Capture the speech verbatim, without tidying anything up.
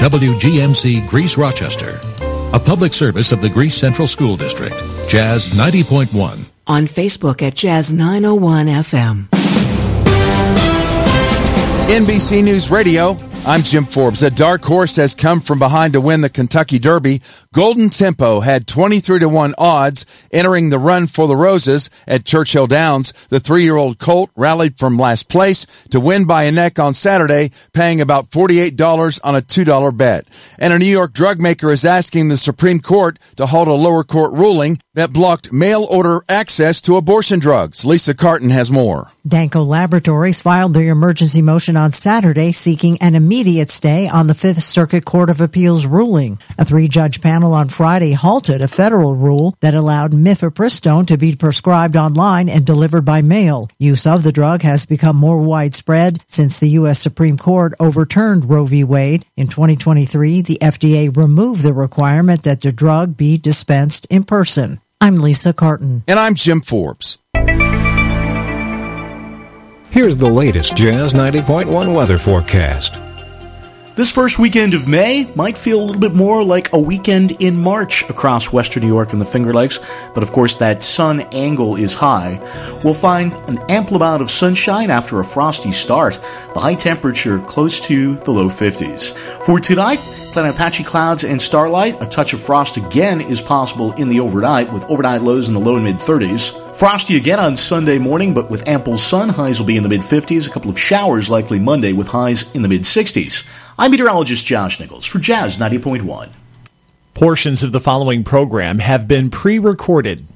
W G M C Greece Rochester. A public service of the Greece Central School District. Jazz ninety point one. On Facebook at Jazz nine oh one F M. N B C News Radio, I'm Jim Forbes. A dark horse has come from behind to win the Kentucky Derby. Golden Tempo had twenty-three to one odds entering the Run for the Roses at Churchill Downs. The three-year-old colt rallied from last place to win by a neck on Saturday, paying about forty-eight dollars on a two dollar bet. And a New York drug maker is asking the Supreme Court to halt a lower court ruling that blocked mail-order access to abortion drugs. Lisa Carton has more. Danco Laboratories filed their emergency motion on Saturday seeking an immediate stay on the Fifth Circuit Court of Appeals ruling. A three-judge panel on Friday halted a federal rule that allowed mifepristone to be prescribed online and delivered by mail. Use of the drug has become more widespread since the U S Supreme Court overturned Roe v. Wade. In twenty twenty-three, the F D A removed the requirement that the drug be dispensed in person. I'm Lisa Carton. And I'm Jim Forbes. Here's the latest Jazz ninety point one weather forecast. This first weekend of May might feel a little bit more like a weekend in March across western New York and the Finger Lakes, but of course that sun angle is high. We'll find an ample amount of sunshine after a frosty start. The high temperature close to the low fifties. For tonight, plenty of patchy clouds and starlight. A touch of frost again is possible in the overnight, with overnight lows in the low and mid-thirties. Frosty again on Sunday morning, but with ample sun. Highs will be in the mid-fifties. A couple of showers likely Monday with highs in the mid-sixties. I'm meteorologist Josh Nichols for Jazz ninety point one. Portions of the following program have been pre-recorded.